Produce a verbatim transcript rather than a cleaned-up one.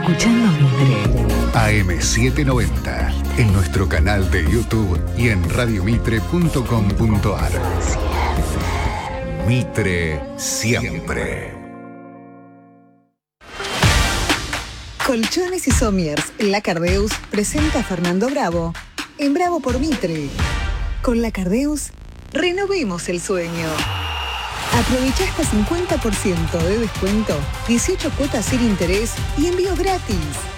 escuchando Mitre. A M setecientos noventa, en nuestro canal de YouTube y en radiomitre punto com punto ar. Mitre siempre. Colchones y Somiers, La Cardeus presenta a Fernando Bravo en Bravo por Mitre. Con La Cardeus, renovemos el sueño. Aprovecha hasta cincuenta por ciento de descuento, dieciocho cuotas sin interés y envío gratis.